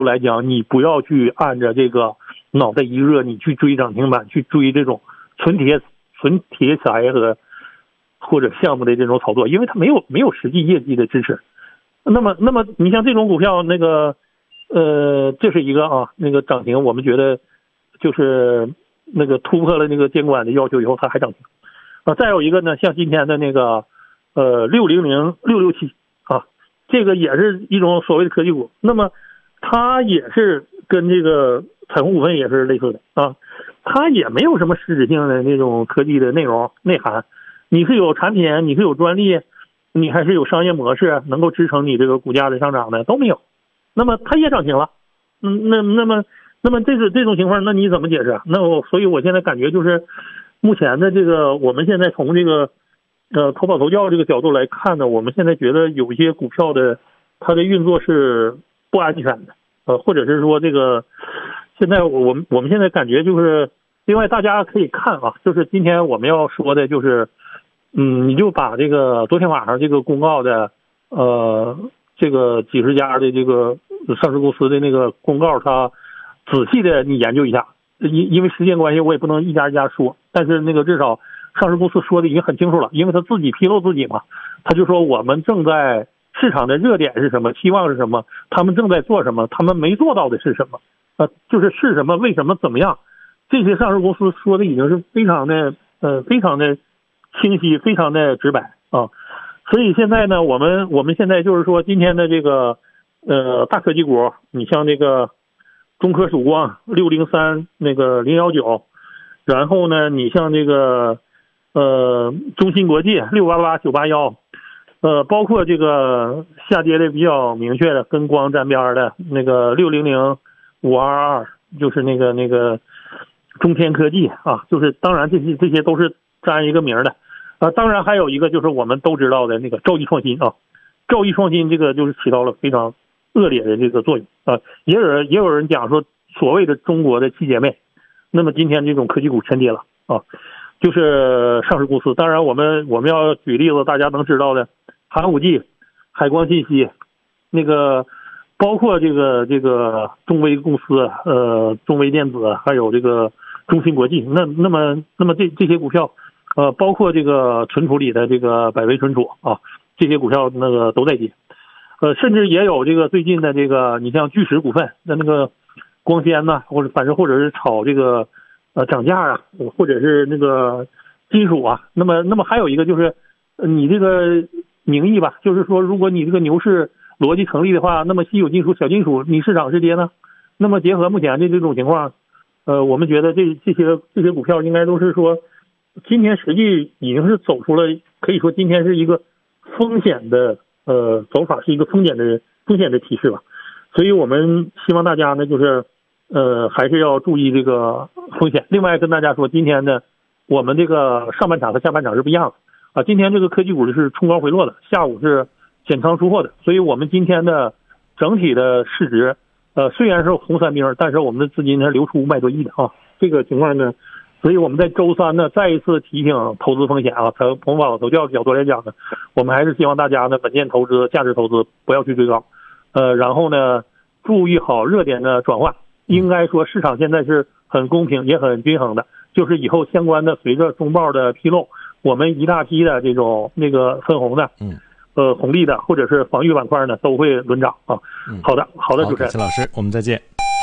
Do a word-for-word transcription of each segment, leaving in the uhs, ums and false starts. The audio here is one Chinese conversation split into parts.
来讲，你不要去按着这个脑袋一热，你去追涨停板，去追这种纯铁纯题材和或者项目的这种炒作，因为它没有没有实际业绩的支持。那么那么你像这种股票，那个呃，这是一个啊，那个涨停，我们觉得就是那个突破了那个监管的要求以后，它还涨停啊。再有一个呢，像今天的那个呃六零零六六七啊，这个也是一种所谓的科技股，那么它也是跟这个彩虹股份也是类似的啊，它也没有什么实质性的那种科技的内容内涵，你是有产品，你是有专利，你还是有商业模式能够支撑你这个股价的上涨的都没有，那么它也涨停了，嗯，那那么那么这个这种情况，那你怎么解释？那我所以我现在感觉就是目前的这个我们现在从这个呃投保投教这个角度来看呢，我们现在觉得有一些股票的它的运作是不安全的，呃，或者是说这个现在我们我们现在感觉就是，另外大家可以看啊，就是今天我们要说的就是，嗯，你就把这个昨天晚上这个公告的呃这个几十家的这个上市公司的那个公告，它仔细的你研究一下，因因为时间关系我也不能一家一家说，但是那个至少上市公司说的已经很清楚了，因为他自己披露自己嘛，他就说我们正在市场的热点是什么，期望是什么，他们正在做什么，他们没做到的是什么，呃，就是是什么，为什么，怎么样，这些上市公司说的已经是非常的呃非常的清晰，非常的直白啊。所以现在呢，我们我们现在就是说今天的这个呃大科技股，你像这个中科曙光六零三那个零幺九，然后呢，你像这个呃中芯国际六八八九八幺。呃，包括这个下跌的比较明确的，跟光沾边的那个六零零五二二，就是那个那个中天科技啊，就是当然这些这些都是沾一个名的啊。当然还有一个就是我们都知道的那个兆易创新啊，兆易创新这个就是起到了非常恶劣的这个作用啊。也有人也有人讲说，所谓的中国的七姐妹，那么今天这种科技股沉跌了啊，就是上市公司。当然我们我们要举例子，大家能知道的。寒武纪、海光信息，那个包括这个这个中微公司，呃，中微电子，还有这个中芯国际，那那么那么这这些股票，呃，包括这个存储里的这个百威存储啊，这些股票那个都在跌，呃，甚至也有这个最近的这个，你像巨石股份的那个光纤呐，或者反正或者是炒这个呃涨价啊，或者是那个金属啊，那么那么还有一个就是你这个。名义吧，就是说，如果你这个牛市逻辑成立的话，那么稀有金属、小金属，你市场是跌呢？那么结合目前的这种情况，呃，我们觉得这这些这些股票应该都是说，今天实际已经是走出了，可以说今天是一个风险的呃走法，是一个风险的风险的提示吧。所以我们希望大家呢，就是呃还是要注意这个风险。另外跟大家说，今天呢，我们这个上半场和下半场是不一样的。啊，今天这个科技股是冲高回落的，下午是减仓出货的，所以我们今天的整体的市值，呃，虽然是红三兵，但是我们的资金呢流出五百多亿的啊，这个情况呢，所以我们在周三呢再一次提醒投资风险啊，从从保投教角度来讲呢，我们还是希望大家呢稳健投资、价值投资，不要去追高，呃，然后呢注意好热点的转换，应该说市场现在是很公平也很均衡的，就是以后相关的随着中报的披露。我们一大批的这种那个分红的，嗯，呃，红利的或者是防御板块呢，都会轮涨啊。嗯、好的，好的，主持人， 谢老师，我们再见。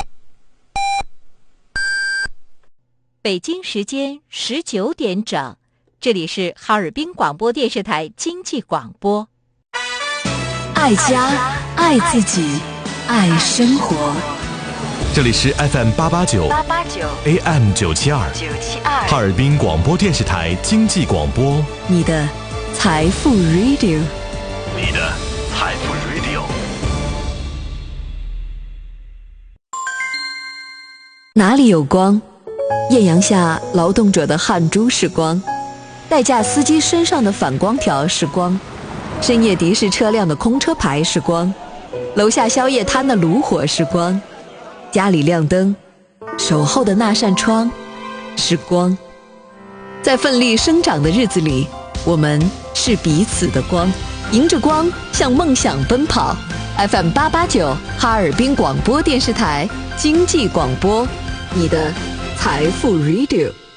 北京时间十九点整，这里是哈尔滨广播电视台经济广播。 爱家，爱自己，爱生活。 这里是 F M 八八九 A M 九七二哈尔滨广播电视台经济广播， 你的财富 Radio， 你的财富 Radio。 哪里有光？艳阳下劳动者的汗珠是光，代驾司机身上的反光条是光，深夜的士车辆的空车牌是光，楼下宵夜摊的炉火是光，家里亮灯，守候的那扇窗是光。在奋力生长的日子里，我们是彼此的光，迎着光向梦想奔跑。 F M 八八九，哈尔滨广播电视台经济广播，你的财富 Radio。